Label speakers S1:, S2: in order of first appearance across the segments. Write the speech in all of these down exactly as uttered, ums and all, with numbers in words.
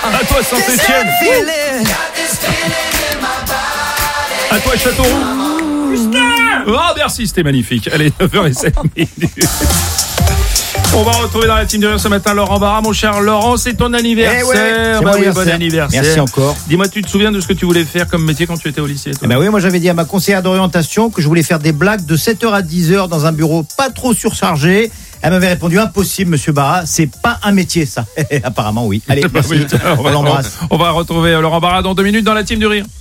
S1: À toi Saint-Etienne. À toi Châteauroux. Oh merci, c'était magnifique. Allez, neuf heures zéro sept minutes. On va retrouver dans la team de rire ce matin Laurent Barra. Mon cher Laurent, c'est ton anniversaire.
S2: Eh ouais, c'est
S1: bah
S2: mon
S1: oui,
S2: anniversaire.
S1: Bon anniversaire.
S2: Merci encore.
S1: Dis-moi, tu te souviens de ce que tu voulais faire comme métier quand tu étais au lycée, toi ?
S2: Eh ben oui, moi j'avais dit à ma conseillère d'orientation que je voulais faire des blagues de sept heures à dix heures dans un bureau pas trop surchargé. Elle m'avait répondu impossible, monsieur Barra, c'est pas un métier ça. Apparemment oui. Allez,
S1: Bah
S2: merci.
S1: oui, on,
S2: on l'embrasse.
S1: On va retrouver Laurent Barra dans deux minutes dans la team du rire.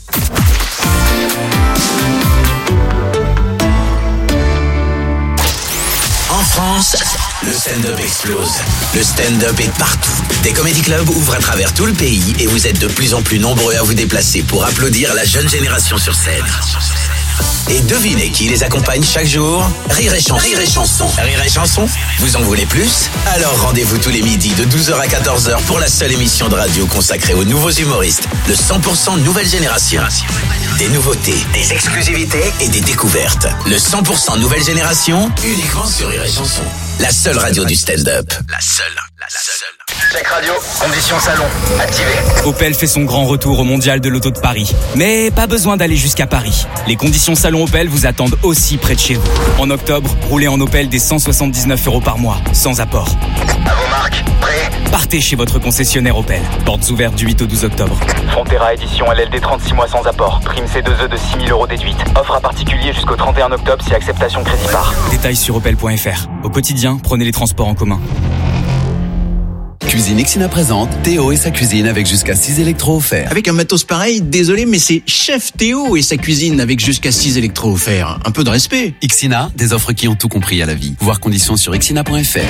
S3: En France, le stand-up explose. Le stand-up est partout. Des comédie clubs ouvrent à travers tout le pays et vous êtes de plus en plus nombreux à vous déplacer pour applaudir la jeune génération sur scène. Et devinez qui les accompagne chaque jour ? Rire et chanson. Rire et chanson. Rire et chanson. Vous en voulez plus ? Alors rendez-vous tous les midis de douze heures à quatorze heures pour la seule émission de radio consacrée aux nouveaux humoristes. Le cent pour cent nouvelle génération. Des nouveautés, des exclusivités et des découvertes. Le cent pour cent nouvelle génération, uniquement sur Rire et chanson. La seule radio du stand-up. La seule. La seule.
S4: Check radio, conditions salon, activé.
S5: Opel fait son grand retour au Mondial de l'Auto de Paris. Mais pas besoin d'aller jusqu'à Paris. Les conditions salon Opel vous attendent aussi près de chez vous. En octobre, roulez en Opel dès cent soixante-dix-neuf euros par mois, sans apport.
S4: À vos marques, prêt ?
S5: Partez chez votre concessionnaire Opel. Portes ouvertes du huit au douze octobre.
S6: Frontera édition L L D trente-six mois sans apport. Prime C deux E de six mille euros déduite. Offre à particulier jusqu'au trente et un octobre si acceptation crédit par.
S5: Détails sur opel point f r. Au quotidien, prenez les transports en commun.
S7: Cuisine Ixina présente Théo et sa cuisine avec jusqu'à six électros offerts.
S8: Avec un matos pareil, désolé, mais c'est Chef Théo et sa cuisine avec jusqu'à six électros offerts. Un peu de respect.
S7: Ixina, des offres qui ont tout compris à la vie. Voir conditions sur ixina point f r.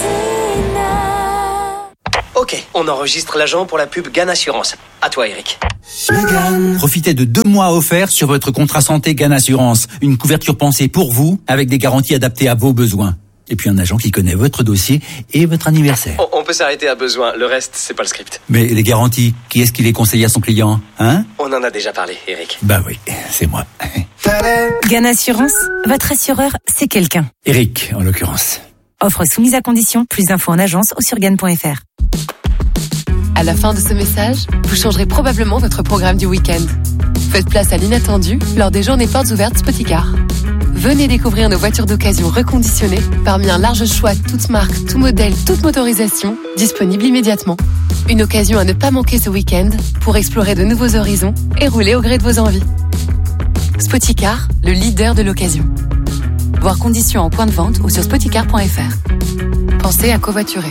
S9: Ok, on enregistre l'agent pour la pub Gan Assurance. À toi, Eric.
S10: Profitez de deux mois offerts sur votre contrat santé Gan Assurance. Une couverture pensée pour vous, avec des garanties adaptées à vos besoins. Et puis un agent qui connaît votre dossier et votre anniversaire.
S9: On, on peut s'arrêter à besoin, le reste, c'est pas le script.
S10: Mais les garanties, qui est-ce qui les conseille à son client, hein ?
S9: On en a déjà parlé, Eric.
S10: Bah oui, c'est moi.
S11: Gan Assurance, votre assureur, c'est quelqu'un.
S10: Eric, en l'occurrence.
S11: Offre soumise à condition, plus d'infos en agence ou sur gan point f r.
S12: À la fin de ce message, vous changerez probablement votre programme du week-end. Faites place à l'inattendu lors des journées portes ouvertes Spoticar. Venez découvrir nos voitures d'occasion reconditionnées parmi un large choix toutes marques, tout modèle, toute motorisation, disponible immédiatement. Une occasion à ne pas manquer ce week-end pour explorer de nouveaux horizons et rouler au gré de vos envies. Spoticar, le leader de l'occasion. Voir conditions en point de vente ou sur spoticar point f r. Pensez à covoiturer.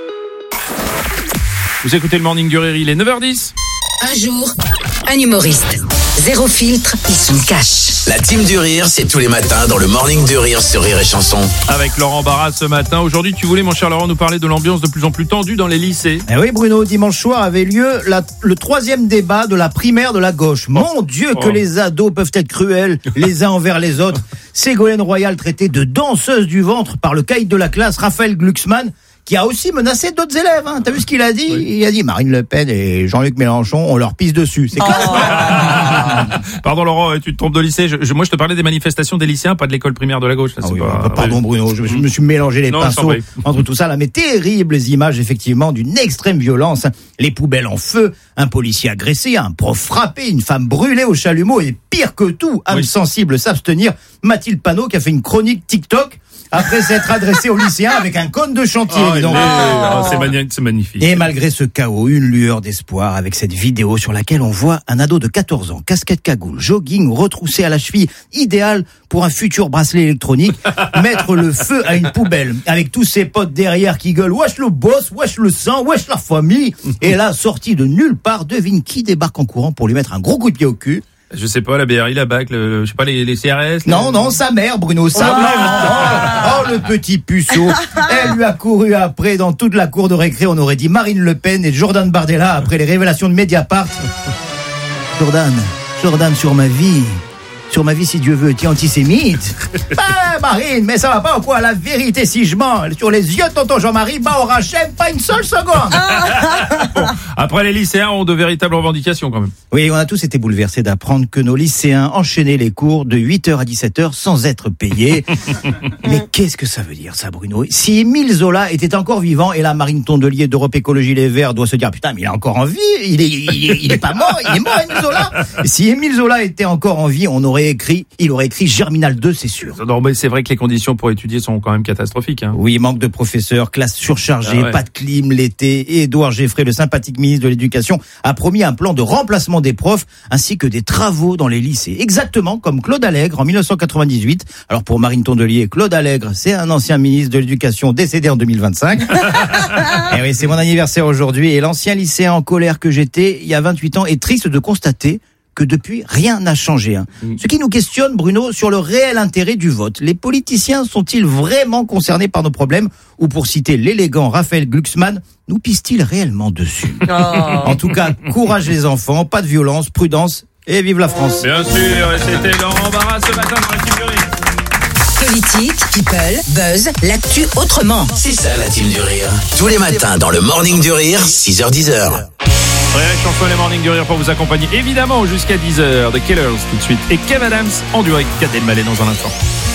S1: Vous écoutez le Morning du Rire, il est neuf heures dix.
S13: Un jour, un humoriste. Zéro filtre, il se cache.
S3: La team du rire, c'est tous les matins dans le Morning du Rire sur Rire et Chanson.
S1: Avec Laurent Barra ce matin. Aujourd'hui, tu voulais, mon cher Laurent, nous parler de l'ambiance de plus en plus tendue dans les lycées.
S2: Eh oui, Bruno, dimanche soir avait lieu la, le troisième débat de la primaire de la gauche. Mon oh. Dieu, que oh. les ados peuvent être cruels les uns envers les autres. Ségolène Royal traitée de danseuse du ventre par le caïd de la classe, Raphaël Glucksmann, qui a aussi menacé d'autres élèves. Hein. T'as vu ce qu'il a dit ? Oui. Il a dit Marine Le Pen et Jean-Luc Mélenchon, on leur pisse dessus. C'est classe.
S1: Oh. Pardon Laurent, tu te trompes de lycée. Je, je, moi je te parlais des manifestations des lycéens, pas de l'école primaire de la gauche. Là,
S2: ah
S1: c'est
S2: oui,
S1: pas...
S2: Pardon Bruno, je, je me suis mélangé les non, pinceaux entre tout ça là, mais terribles images effectivement d'une extrême violence. Les poubelles en feu, un policier agressé, un prof frappé, une femme brûlée au chalumeau et pire que tout, âme oui. sensible s'abstenir. Mathilde Panot qui a fait une chronique TikTok après s'être adressé aux lycéens avec un cône de chantier.
S1: Oh, donc, oh. C'est, magnifique, c'est magnifique.
S2: Et malgré ce chaos, une lueur d'espoir avec cette vidéo sur laquelle on voit un ado de quatorze ans, casquette cagoule, jogging retroussé à la cheville, idéal pour un futur bracelet électronique, mettre le feu à une poubelle avec tous ses potes derrière qui gueulent « Wesh le boss, wesh le sang, wesh la famille !» Et là, sorti de nulle part, devine qui débarque en courant pour lui mettre un gros coup de pied au cul.
S1: Je sais pas, la B R I, la B A C, le, je sais pas, les, les C R S. Les...
S2: Non, non, sa mère, Bruno, sa
S1: oh
S2: mère. Oh, oh, le petit puceau. Elle lui a couru après dans toute la cour de récré. On aurait dit Marine Le Pen et Jordan Bardella après les révélations de Mediapart. Jordan, Jordan, sur ma vie. Sur ma vie, si Dieu veut, tu es antisémite. Ah, Marine, mais ça va pas ou quoi? La vérité, si je mens sur les yeux de tonton Jean-Marie, bah, on rachète pas une seule seconde.
S1: Bon, Après, les lycéens ont de véritables revendications quand même.
S2: Oui, on a tous été bouleversés d'apprendre que nos lycéens enchaînaient les cours de huit heures à dix-sept heures sans être payés. Mais qu'est-ce que ça veut dire, ça, Bruno? Si Émile Zola était encore vivant, et là, Marine Tondelier d'Europe Écologie Les Verts doit se dire, putain, mais il est encore en vie, il est, il est, il est pas mort, il est mort, Émile Zola. Et si Émile Zola était encore en vie, on aurait écrit, il aurait écrit Germinal deux, c'est sûr.
S1: Non, mais c'est vrai que les conditions pour étudier sont quand même catastrophiques. Hein.
S2: Oui, manque de professeurs, classe surchargée, ah ouais. Pas de clim l'été. Et Édouard Geffray, le sympathique ministre de l'Éducation, a promis un plan de remplacement des profs ainsi que des travaux dans les lycées. Exactement comme Claude Allègre en dix-neuf cent quatre-vingt-dix-huit. Alors pour Marine Tondelier, Claude Allègre, c'est un ancien ministre de l'Éducation décédé en deux mille vingt-cinq. Et oui, c'est mon anniversaire aujourd'hui et l'ancien lycéen en colère que j'étais il y a vingt-huit ans est triste de constater que depuis, rien n'a changé. Hein. Ce qui nous questionne, Bruno, sur le réel intérêt du vote. Les politiciens sont-ils vraiment concernés par nos problèmes? Ou pour citer l'élégant Raphaël Glucksmann, nous pissent-ils réellement dessus? Oh. En tout cas, courage les enfants, pas de violence, prudence et vive la France.
S1: Bien sûr, et c'était Laurent Barra ce matin dans la Team du Rire.
S13: Politique, people, buzz, l'actu autrement.
S3: C'est ça la Team du Rire. Tous les matins dans le Morning du Rire, six heures dix heures.
S1: Frédéric Chanson, les Morning du Rire pour vous accompagner évidemment jusqu'à dix heures. The Killers tout de suite et Kev Adams en duo avec Gad Elmaleh dans un instant.